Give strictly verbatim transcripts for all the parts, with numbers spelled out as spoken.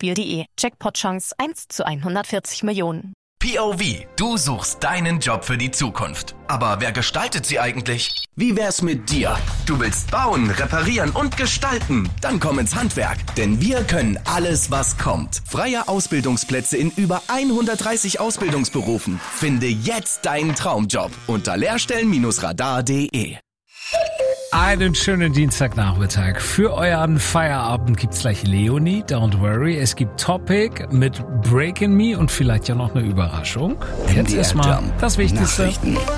Glücksspiel punkt de. Jackpot-Chance eins zu hundertvierzig Millionen. P O V, du suchst deinen Job für die Zukunft. Aber wer gestaltet sie eigentlich? Wie wär's mit dir? Du willst bauen, reparieren und gestalten? Dann komm ins Handwerk, denn wir können alles, was kommt. Freie Ausbildungsplätze in über hundertdreißig Ausbildungsberufen. Finde jetzt deinen Traumjob unter lehrstellen Bindestrich radar punkt de. Einen schönen Dienstagnachmittag. Für euren Feierabend gibt's gleich Leonie, don't worry. Es gibt Topic mit Breaking Me und vielleicht ja noch eine Überraschung. Jetzt erstmal das Wichtigste.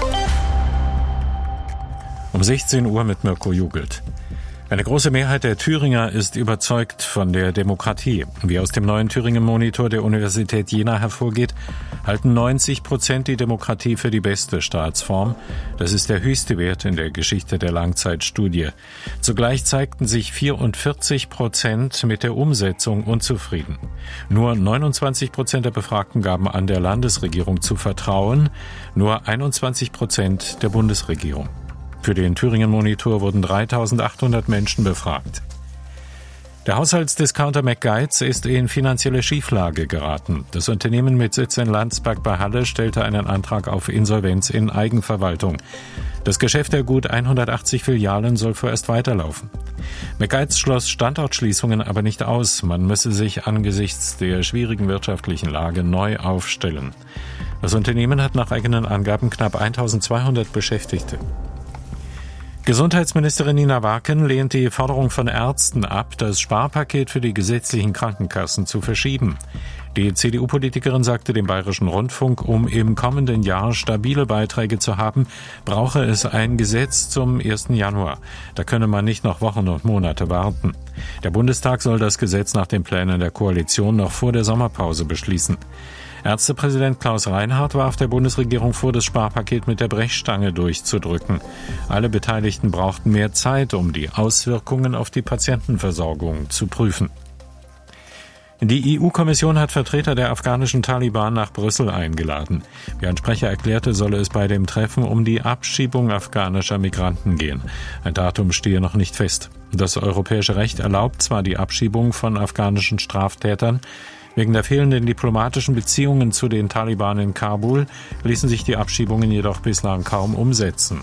Um sechzehn Uhr mit Mirko Jugelt. Eine große Mehrheit der Thüringer ist überzeugt von der Demokratie. Wie aus dem neuen Thüringen-Monitor der Universität Jena hervorgeht, halten neunzig Prozent die Demokratie für die beste Staatsform. Das ist der höchste Wert in der Geschichte der Langzeitstudie. Zugleich zeigten sich vierundvierzig Prozent mit der Umsetzung unzufrieden. Nur neunundzwanzig Prozent der Befragten gaben an, der Landesregierung zu vertrauen, nur einundzwanzig Prozent der Bundesregierung. Für den Thüringen-Monitor wurden dreitausendachthundert Menschen befragt. Der Haushaltsdiscounter McGuides ist in finanzielle Schieflage geraten. Das Unternehmen mit Sitz in Landsberg bei Halle stellte einen Antrag auf Insolvenz in Eigenverwaltung. Das Geschäft der gut hundertachtzig Filialen soll vorerst weiterlaufen. McGuides schloss Standortschließungen aber nicht aus. Man müsse sich angesichts der schwierigen wirtschaftlichen Lage neu aufstellen. Das Unternehmen hat nach eigenen Angaben knapp eintausendzweihundert Beschäftigte. Gesundheitsministerin Nina Waken lehnt die Forderung von Ärzten ab, das Sparpaket für die gesetzlichen Krankenkassen zu verschieben. Die C D U-Politikerin sagte dem Bayerischen Rundfunk, um im kommenden Jahr stabile Beiträge zu haben, brauche es ein Gesetz zum ersten Januar. Da könne man nicht noch Wochen und Monate warten. Der Bundestag soll das Gesetz nach den Plänen der Koalition noch vor der Sommerpause beschließen. Ärztepräsident Klaus Reinhardt warf der Bundesregierung vor, das Sparpaket mit der Brechstange durchzudrücken. Alle Beteiligten brauchten mehr Zeit, um die Auswirkungen auf die Patientenversorgung zu prüfen. Die E U-Kommission hat Vertreter der afghanischen Taliban nach Brüssel eingeladen. Wie ein Sprecher erklärte, solle es bei dem Treffen um die Abschiebung afghanischer Migranten gehen. Ein Datum stehe noch nicht fest. Das europäische Recht erlaubt zwar die Abschiebung von afghanischen Straftätern. Wegen der fehlenden diplomatischen Beziehungen zu den Taliban in Kabul ließen sich die Abschiebungen jedoch bislang kaum umsetzen.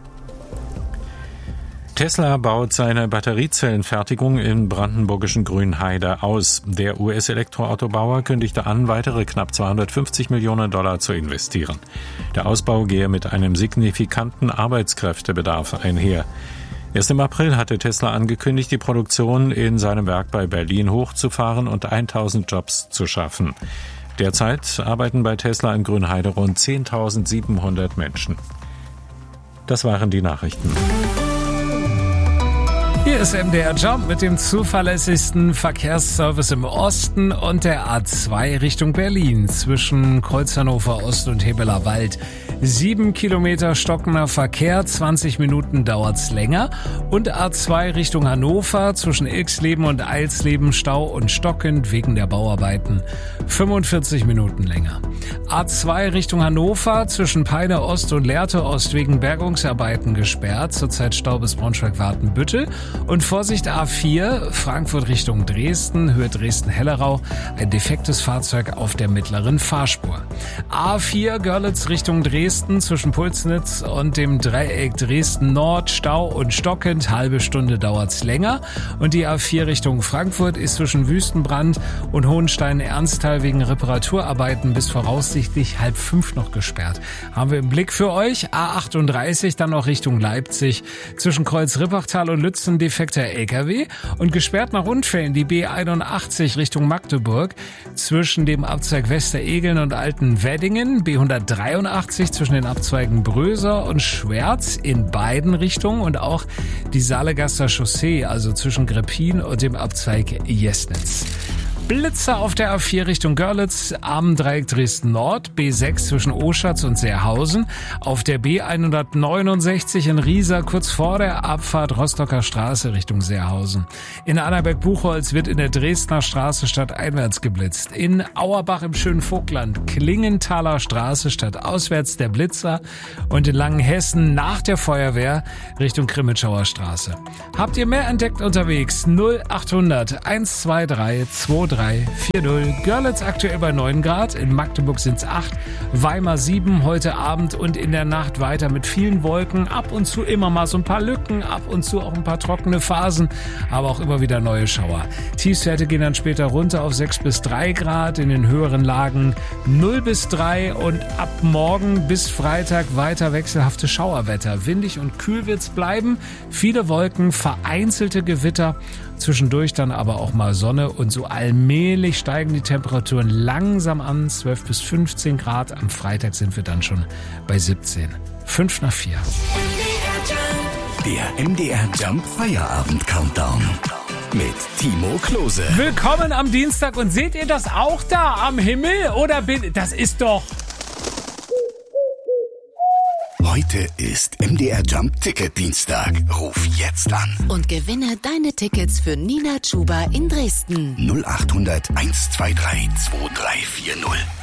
Tesla baut seine Batteriezellenfertigung im brandenburgischen Grünheide aus. Der U S-Elektroautobauer kündigte an, weitere knapp zweihundertfünfzig Millionen Dollar zu investieren. Der Ausbau gehe mit einem signifikanten Arbeitskräftebedarf einher. Erst im April hatte Tesla angekündigt, die Produktion in seinem Werk bei Berlin hochzufahren und tausend Jobs zu schaffen. Derzeit arbeiten bei Tesla in Grünheide rund zehntausendsiebenhundert Menschen. Das waren die Nachrichten. Hier ist M D R Jump mit dem zuverlässigsten Verkehrsservice im Osten und der A zwei Richtung Berlin zwischen Kreuz Hannover Ost und Hebeler Wald. Sieben Kilometer stockender Verkehr, zwanzig Minuten dauert's länger. Und A zwei Richtung Hannover zwischen Ilksleben und Eilsleben Stau und stockend wegen der Bauarbeiten. fünfundvierzig Minuten länger. A zwei Richtung Hannover zwischen Peine Ost und Lehrte Ost wegen Bergungsarbeiten gesperrt. Zurzeit Stau bis Braunschweig-Wartenbüttel. Und Vorsicht A vier, Frankfurt Richtung Dresden, Höhe Dresden-Hellerau, ein defektes Fahrzeug auf der mittleren Fahrspur. A vier, Görlitz Richtung Dresden, zwischen Pulsnitz und dem Dreieck Dresden-Nord, Stau und stockend, halbe Stunde dauert's länger. Und die A vier Richtung Frankfurt ist zwischen Wüstenbrand und Hohenstein-Ernsthal wegen Reparaturarbeiten bis voraussichtlich halb fünf noch gesperrt. Haben wir im Blick für euch. A achtunddreißig, dann noch Richtung Leipzig, zwischen Kreuz-Rippachtal und Lützen defekter L K W und gesperrt nach Unfällen die B einundachtzig Richtung Magdeburg zwischen dem Abzweig Westeregeln und Altenweddingen, B hundertdreiundachtzig zwischen den Abzweigen Bröser und Schwerz in beiden Richtungen und auch die Saalegaster Chaussee, also zwischen Greppin und dem Abzweig Jesnitz. Blitzer auf der A vier Richtung Görlitz, am Dreieck Dresden-Nord, B sechs zwischen Oschatz und Seerhausen, auf der B hundertneunundsechzig in Riesa kurz vor der Abfahrt Rostocker Straße Richtung Seerhausen. In Annaberg-Buchholz wird in der Dresdner Straße stadteinwärts geblitzt. In Auerbach im schönen Vogtland, Klingenthaler Straße stadtauswärts der Blitzer und in Langenhessen nach der Feuerwehr Richtung Krimitschauer Straße. Habt ihr mehr entdeckt unterwegs? null achthundert eins zwei drei zwei drei vier null. Görlitz aktuell bei neun Grad, in Magdeburg sind es acht, Weimar sieben heute Abend und in der Nacht weiter mit vielen Wolken, ab und zu immer mal so ein paar Lücken, ab und zu auch ein paar trockene Phasen, aber auch immer wieder neue Schauer. Tiefstwerte gehen dann später runter auf sechs bis drei Grad, in den höheren Lagen null bis drei und ab morgen bis Freitag weiter wechselhafte Schauerwetter. Windig und kühl wird's bleiben, viele Wolken, vereinzelte Gewitter, zwischendurch dann aber auch mal Sonne und so allmählich steigen die Temperaturen langsam an, zwölf bis fünfzehn Grad. Am Freitag sind wir dann schon bei siebzehn. fünf nach vier. Der M D R Jump Feierabend Countdown mit Timo Klose. Willkommen am Dienstag und seht ihr das auch da am Himmel? Oder bin, das ist doch... Heute ist M D R Jump Ticket Dienstag. Ruf jetzt an. Und gewinne deine Tickets für Nina Chuba in Dresden. null acht hundert eins zwei drei zwei drei vier null.